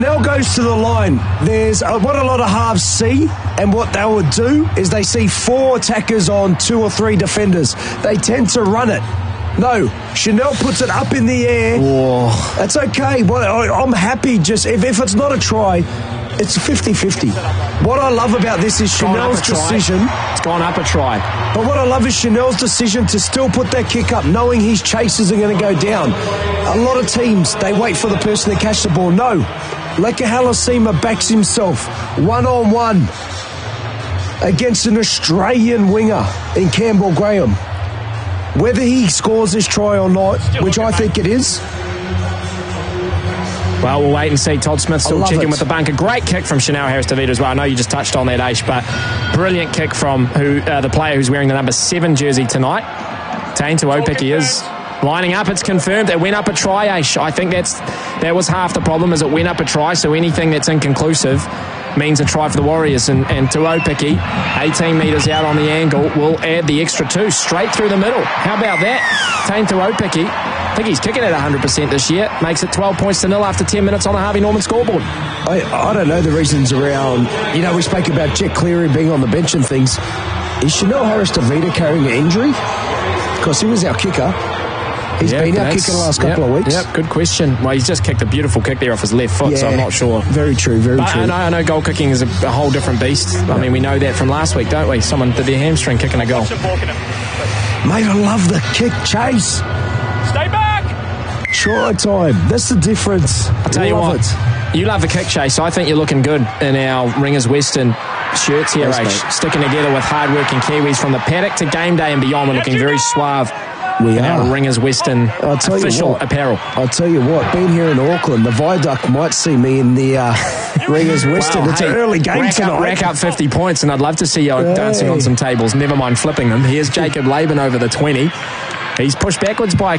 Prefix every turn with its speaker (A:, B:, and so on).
A: Now goes to the line. There's what a lot of halves see, and what they would do is they see 4 attackers on 2 or 3 defenders. They tend to run it. No, Chanel puts it up in the air.
B: Whoa.
A: That's okay. I'm happy just if it's not a try, it's 50-50. What I love about this is Chanel's decision.
B: It's gone up a try.
A: But what I love is Chanel's decision to still put that kick up, knowing his chasers are going to go down. A lot of teams, they wait for the person to catch the ball. No. Leka Halasima backs himself one-on-one against an Australian winger in Campbell Graham. Whether he scores this try or not, which I think it is.
B: Well, we'll wait and see. Todd Smith still checking with the bunker. Great kick from Chanel Harris-David as well. I know you just touched on that, Aish, but brilliant kick from the player who's wearing the number 7 jersey tonight. Taine Tuopiki is lining up. It's confirmed. It went up a try, Aish. I think that was half the problem, is it went up a try, so anything that's inconclusive means a try for the Warriors. And Tuopiki, 18 metres out on the angle, will add the extra 2 straight through the middle. How about that? Taine Tuopiki, I think he's kicking at 100% this year. Makes it 12 points to 0 after 10 minutes on the Harvey Norman scoreboard.
A: I don't know the reasons around. You know, we spoke about Jet Cleary being on the bench and things. Is Chanel Harris-David carrying an injury? Because he was our kicker. He's been our kicker the last couple of weeks.
B: Yep, good question. Well, he's just kicked a beautiful kick there off his left foot, so I'm not sure.
A: Very true, very true.
B: I know goal kicking is a whole different beast. I mean, we know that from last week, don't we? Someone did their hamstring kicking a goal.
A: Mate, I love the kick chase.
C: Stay back!
A: Try time. That's the difference.
B: I'll tell you what. You love the kick chase. I think you're looking good in our Ringers Western shirts here, Aish. Sticking together with hard-working Kiwis from the paddock to game day and beyond. We're looking very suave.
A: We are.
B: Our Ringers Western official apparel.
A: I'll tell you what, being here in Auckland, the Viaduct might see me in the Ringers Western. It's an early game tonight.
B: Rack up 50 points, and I'd love to see you dancing on some tables. Never mind flipping them. Here's Jacob Laban over the 20. He's pushed backwards by